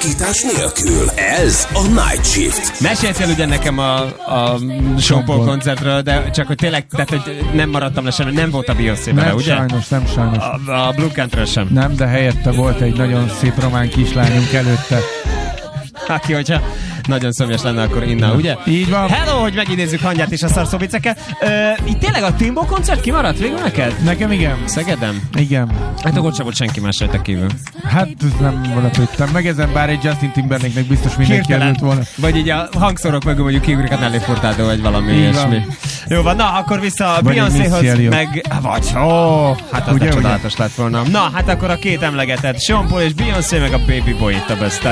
Szakítás nélkül. Ez a Night Shift. Meséltél ugye nekem a Sean Paul koncertről, de csak hogy tényleg, tehát hogy nem maradtam le semmi, nem volt a Beyoncé vele, ugye? Nem sajnos. A Blue Country sem. Nem, de helyette volt egy nagyon szép román kislányunk előtte. Aki, hogyha nagyon szomjas lenne, akkor innen, ugye? Így van. Hello, hogy megidézzük Hangyát és a szarszóviceket. Itt tényleg a Timbo koncert kimaradt végül neked? Nekem igen. Szegedem? Igen. Hát akkor sem volt senki más rajta kívül. Hát nem lepődtem meg ezen, bár egy Justin Timberlake-nek biztos mindenki előtt volna. Vagy így a hangszorok mögül mondjuk kiugrik a Nelly Furtado, vagy valami ilyesmi. Jó van, na akkor vissza a Beyoncéhoz, meg... Vagy, hát az csodálatos lett volna. Na, hát akkor a két emlegetett Sean Paul és Beyoncé, meg a Baby Boy itt a best.